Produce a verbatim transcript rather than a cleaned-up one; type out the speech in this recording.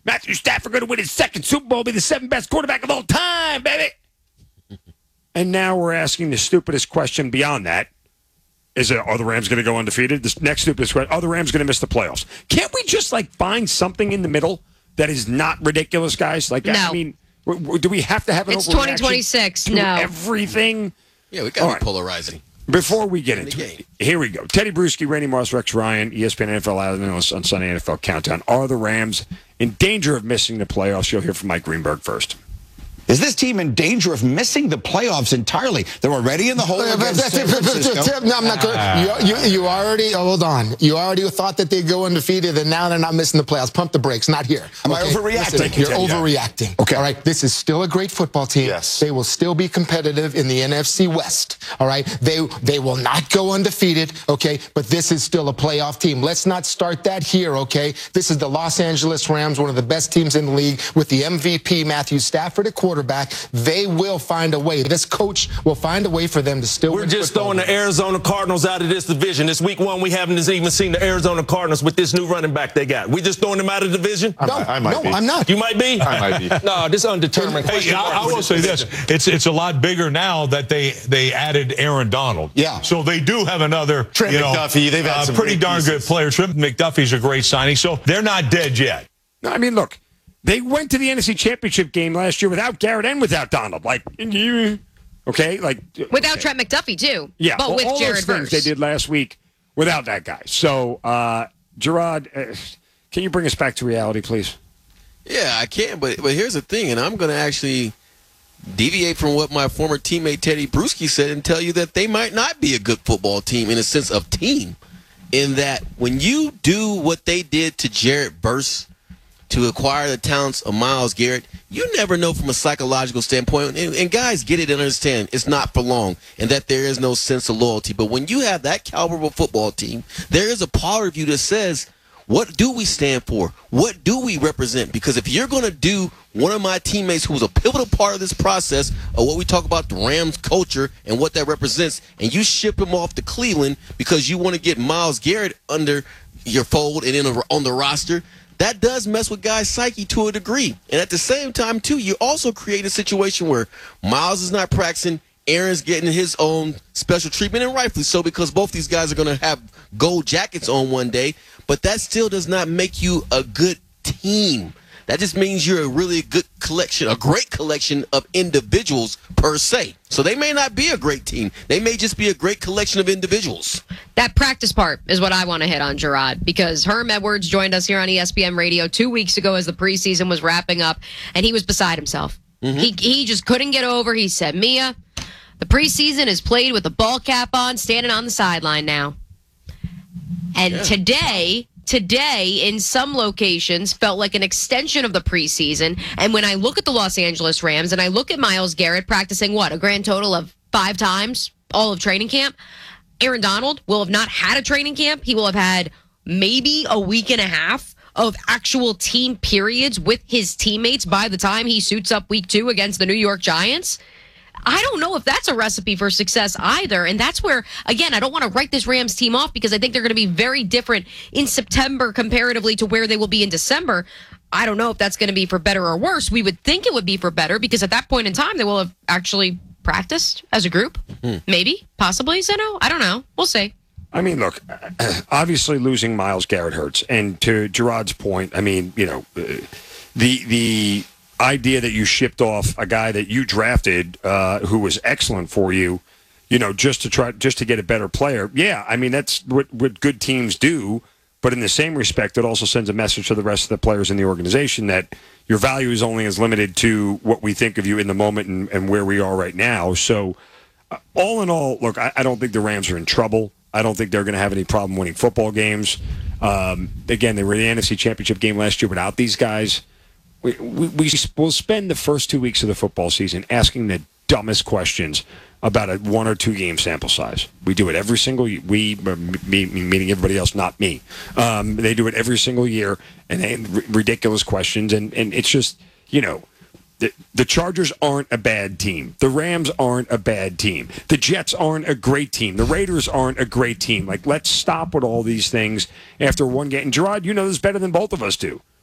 Matthew Stafford going to win his second Super Bowl, be the seventh best quarterback of all time, baby. And now we're asking the stupidest question beyond that. Is it, are the Rams going to go undefeated? The next stupidest question, are the Rams going to miss the playoffs? Can't we just, like, find something in the middle that is not ridiculous, guys? Like, no. I mean, w- w- do we have to have an it's overreaction twenty twenty-six. to No. everything? Yeah, we got to be right. polarizing. Before we get In into the it, here we go. Teddy Bruschi, Randy Moss, Rex Ryan, E S P N N F L analyst on Sunday N F L Countdown. Are the Rams in danger of missing the playoffs? You'll hear from Mike Greenberg first. Is this team in danger of missing the playoffs entirely? They're already in the hole against San Francisco. No, I'm not good. You, you, you already, oh, hold on. You already thought that they'd go undefeated, and now they're not missing the playoffs. Pump the brakes. Not here. Am okay? I overreacting? Listen, you're overreacting. Okay. All right. This is still a great football team. Yes. They will still be competitive in the N F C West. All right. They they will not go undefeated. Okay. But this is still a playoff team. Let's not start that here. Okay. This is the Los Angeles Rams, one of the best teams in the league, with the M V P Matthew Stafford at quarterback. They They will find a way. This coach will find a way for them to still We're win just throwing games. the Arizona Cardinals out of this division. This week one, we haven't even seen the Arizona Cardinals with this new running back they got. We just throwing them out of the division? No, I might no, be. I'm not. You might be? I might be. No, this undetermined. Hey, I, I will say this. It's it's a lot bigger now that they, they added Aaron Donald. Yeah. So they do have another, Trent you know, McDuffie, they've had uh, some pretty great darn good pieces. player. Trent McDuffie's a great signing. So they're not dead yet. No, I mean, look, they went to the N F C Championship game last year without Garrett and without Donald. Like, okay, like Without okay. Trent McDuffie, too. Yeah, But well, with all Jared those things Verse. they did last week without that guy. So, uh, Gerard, uh, can you bring us back to reality, please? Yeah, I can, but but here's the thing, and I'm going to actually deviate from what my former teammate Teddy Bruschi said and tell you that they might not be a good football team in a sense of team, in that when you do what they did to Jared Verse to acquire the talents of Myles Garrett, you never know from a psychological standpoint, and, and guys get it and understand it's not for long and that there is no sense of loyalty. But when you have that caliber of a football team, there is a part of you that says, what do we stand for? What do we represent? Because if you're going to do one of my teammates who was a pivotal part of this process of what we talk about, the Rams culture and what that represents, and you ship him off to Cleveland because you want to get Myles Garrett under your fold and in a, on the roster, that does mess with guys' psyche to a degree. And at the same time, too, you also create a situation where Myles is not practicing, Aaron's getting his own special treatment, and rightfully so, because both these guys are going to have gold jackets on one day. But that still does not make you a good team. That just means you're a really good collection, a great collection of individuals per se. So they may not be a great team. They may just be a great collection of individuals. That practice part is what I want to hit on, Gerard, because Herm Edwards joined us here on E S P N Radio two weeks ago as the preseason was wrapping up, and he was beside himself. Mm-hmm. He he just couldn't get over. He said, Mia, the preseason is played with a ball cap on, standing on the sideline now. And yeah. today... Today, in some locations, felt like an extension of the preseason. And when I look at the Los Angeles Rams and I look at Myles Garrett practicing, what, a grand total of five times all of training camp, Aaron Donald will have not had a training camp. He will have had maybe a week and a half of actual team periods with his teammates by the time he suits up week two against the New York Giants. I don't know if that's a recipe for success either. And that's where, again, I don't want to write this Rams team off because I think they're going to be very different in September comparatively to where they will be in December. I don't know if that's going to be for better or worse. We would think it would be for better because at that point in time, they will have actually practiced as a group. Mm-hmm. Maybe, possibly, Zeno. I don't know. We'll see. I mean, look, obviously losing Myles Garrett hurts. And to Gerard's point, I mean, you know, the the... idea that you shipped off a guy that you drafted uh, who was excellent for you, you know, just to try just to get a better player. Yeah, I mean, that's what, what good teams do. But in the same respect, it also sends a message to the rest of the players in the organization that your value is only as limited to what we think of you in the moment and, and where we are right now. So uh, all in all, look, I, I don't think the Rams are in trouble. I don't think they're going to have any problem winning football games. Um, again, they were in the N F C Championship game last year without these guys. We, we, we will spend the first two weeks of the football season asking the dumbest questions about a one or two game sample size. We do it every single year. We, me, meaning everybody else, not me. Um, they do it every single year, and they, r- ridiculous questions. And, and it's just, you know, the, the Chargers aren't a bad team. The Rams aren't a bad team. The Jets aren't a great team. The Raiders aren't a great team. Like, let's stop with all these things after one game. And Gerard, you know this better than both of us do.